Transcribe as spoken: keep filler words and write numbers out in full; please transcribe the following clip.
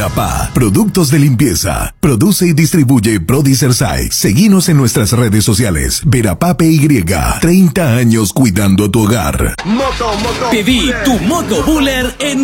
Verapá, productos de limpieza. Produce y distribuye Prodicerside. Seguinos en nuestras redes sociales. Verapá P Y. treinta años cuidando tu hogar. Moto, moto. Pedí tu Moto Buller en